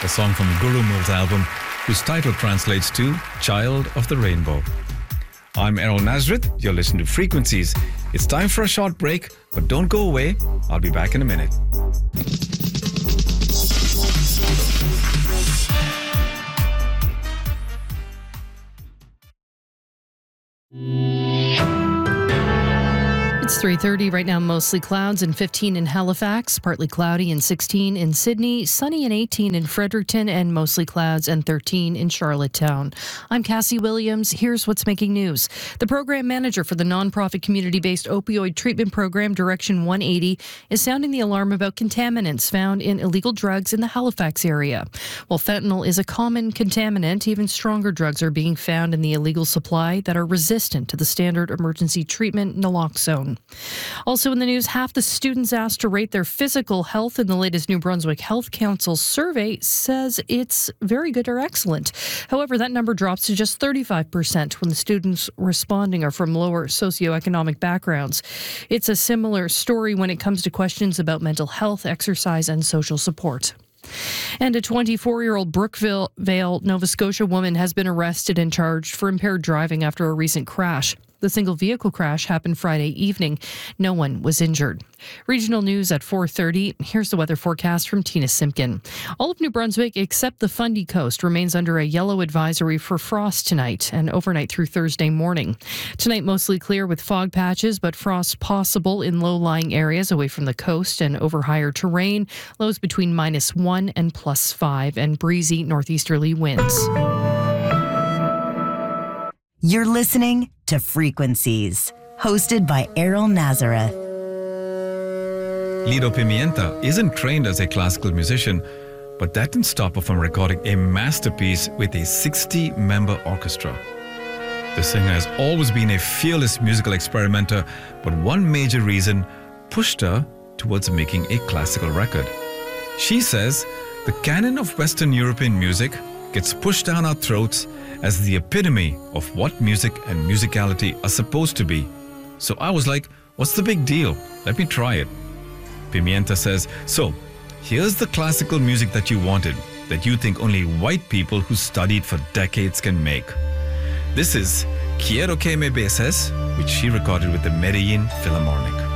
a song from Guru Mills' album, whose title translates to Child of the Rainbow. I'm Errol Nazareth. You're listening to Frequencies. It's time for a short break, but don't go away. I'll be back in a minute. It's 3:30 right now, mostly clouds and 15 in Halifax, partly cloudy and 16 in Sydney, sunny and 18 in Fredericton, and mostly clouds and 13 in Charlottetown. I'm Cassie Williams. Here's what's making news. The program manager for the nonprofit community-based opioid treatment program, Direction 180, is sounding the alarm about contaminants found in illegal drugs in the Halifax area. While fentanyl is a common contaminant, even stronger drugs are being found in the illegal supply that are resistant to the standard emergency treatment naloxone. Also in the news, half the students asked to rate their physical health in the latest New Brunswick Health Council survey says it's very good or excellent. However, that number drops to just 35% when the students responding are from lower socioeconomic backgrounds. It's a similar story when it comes to questions about mental health, exercise, and social support. And a 24-year-old Brookvale, Nova Scotia woman has been arrested and charged for impaired driving after a recent crash. The single vehicle crash happened Friday evening. No one was injured. Regional news at 4:30. Here's the weather forecast from Tina Simpkin. All of New Brunswick except the Fundy Coast remains under a yellow advisory for frost tonight and overnight through Thursday morning. Tonight mostly clear with fog patches, but frost possible in low-lying areas away from the coast and over higher terrain. Lows between -1 and +5 and breezy northeasterly winds. You're listening to Frequencies, hosted by Errol Nazareth. Lido Pimienta isn't trained as a classical musician, but that didn't stop her from recording a masterpiece with a 60-member orchestra. The singer has always been a fearless musical experimenter, but one major reason pushed her towards making a classical record. She says the canon of Western European music gets pushed down our throats as the epitome of what music and musicality are supposed to be. So I was like, what's the big deal? Let me try it. Pimienta says, so here's the classical music that you wanted, that you think only white people who studied for decades can make. This is Quiero que me beses, which she recorded with the Medellin Philharmonic.